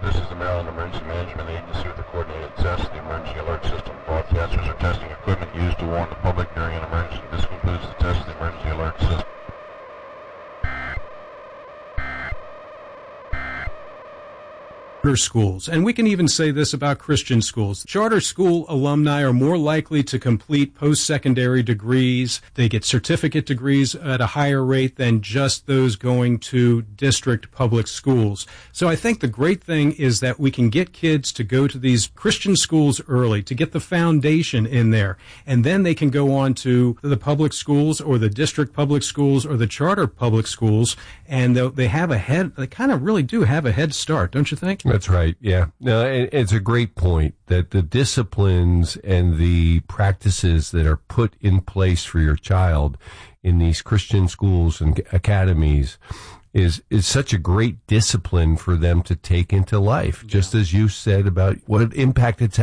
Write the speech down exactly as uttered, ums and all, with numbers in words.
This is the Maryland Emergency Management Agency with the coordinated test of the emergency alert system. Broadcasters are testing equipment used to warn the public during an emergency. This concludes the test of the emergency alert system. Charter schools, and we can even say this about Christian schools. Charter school alumni are more likely to complete post-secondary degrees. They get certificate degrees at a higher rate than just those going to district public schools. So I think the great thing is that we can get kids to go to these Christian schools early, to get the foundation in there, and then they can go on to the public schools or the district public schools or the charter public schools, and they have a head, they kind of really do have a head start, don't you think? That's right. Yeah. No, it's a great point that the disciplines and the practices that are put in place for your child in these Christian schools and academies is is such a great discipline for them to take into life. Yeah. Just as you said about what impact it's